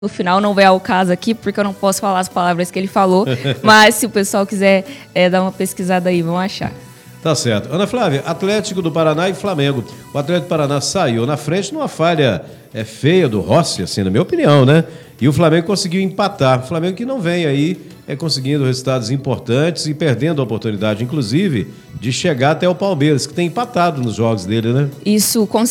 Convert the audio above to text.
no final, não vai ao caso aqui, porque eu não posso falar as palavras que ele falou, mas se o pessoal quiser dar uma pesquisada aí, vão achar. Tá certo. Ana Flávia, Atlético do Paraná e Flamengo. O Atlético do Paraná saiu na frente numa falha feia do Rossi, assim, na minha opinião, né? E o Flamengo conseguiu empatar. O Flamengo que não vem aí conseguindo resultados importantes e perdendo a oportunidade, inclusive, de chegar até o Palmeiras, que tem empatado nos jogos dele, né? Isso, com